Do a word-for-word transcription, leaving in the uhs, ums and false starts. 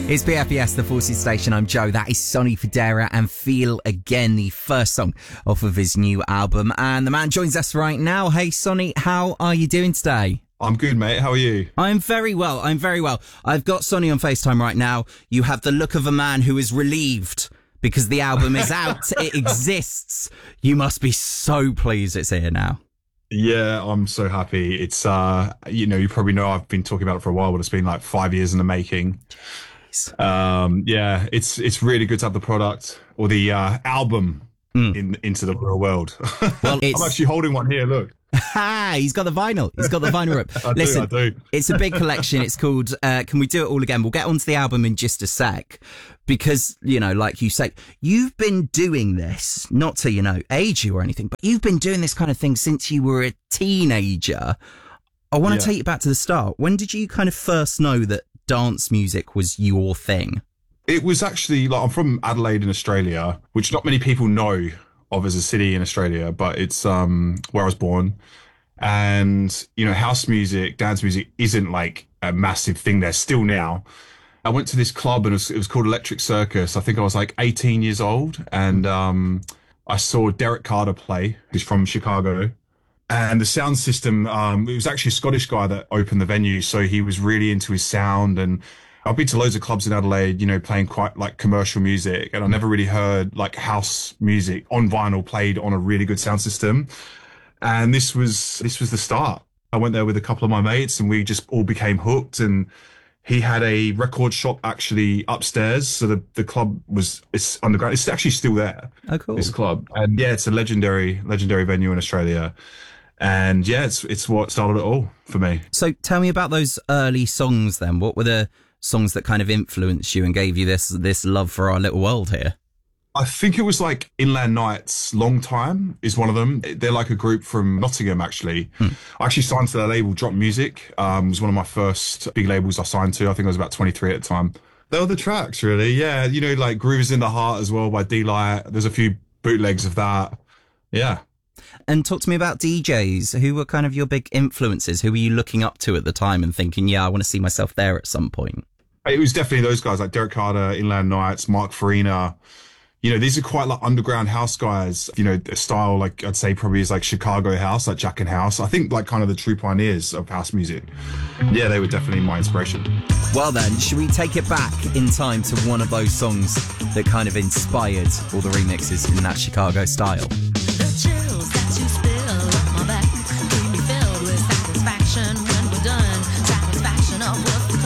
It's B F E S, the Forces Station. I'm Joe. That is Sonny Fodera and Feel Again, the first song off of his new album. And the man joins us right now. Hey, Sonny, how are you doing today? I'm good, mate. How are you? I'm very well. I'm very well. I've got Sonny on FaceTime right now. You have the look of a man who is relieved because the album is out. It exists. You must be so pleased it's here now. Yeah, I'm so happy. It's, uh, you know, you probably know I've been talking about it for a while, but it's been like five years in the making. Um, yeah, it's it's really good to have the product or the uh, album mm. in into the real world. Well, it's... I'm actually holding one here. Look. Ha! He's got the vinyl. He's got the vinyl rip. I Listen, do, I do. It's a big collection. It's called uh, Can We Do It All Again? We'll get onto the album in just a sec. Because, you know, like you say, you've been doing this, not to, you know, age you or anything, but you've been doing this kind of thing since you were a teenager. I want to yeah. take you back to the start. When did you kind of first know that dance music was your thing? It was actually, like, I'm from Adelaide in Australia, which not many people know of as a city in Australia, but it's um where I was born. And, you know, house music, dance music isn't like a massive thing there still now. I went to this club and it was, it was called Electric Circus. I think I was like eighteen years old. And um I saw Derek Carter play, who's from Chicago. And the sound system, um, it was actually a Scottish guy that opened the venue. So he was really into his sound. And I've been to loads of clubs in Adelaide, you know, playing quite like commercial music. And I never really heard like house music on vinyl played on a really good sound system. And this was, this was the start. I went there with a couple of my mates and we just all became hooked. And he had a record shop actually upstairs. So the, the club was, it's underground. It's actually still there. Oh, cool. This club. And yeah, it's a legendary, legendary venue in Australia. And yeah, it's it's what started it all for me. So tell me about those early songs then. What were the songs that kind of influenced you and gave you this this love for our little world here? I think it was like Inland Nights, Long Time is one of them. They're like a group from Nottingham, actually. Hmm. I actually signed to their label, Drop Music. Um, it was one of my first big labels I signed to. I think I was about twenty-three at the time. They were the tracks, really. Yeah, you know, like Groove Is in the Heart as well by D-Light. There's a few bootlegs of that. Yeah. And talk to me about D Js. Who were kind of your big influences? Who were you looking up to at the time and thinking, yeah, I want to see myself there at some point? It was definitely those guys like Derek Carter, Inland Nights, Mark Farina. You know, these are quite like underground house guys. You know, a style like I'd say probably is like Chicago house, like Jack and House. I think like kind of the true pioneers of house music. Yeah, they were definitely my inspiration. Well then, should we take it back in time to one of those songs that kind of inspired all the remixes in that Chicago style?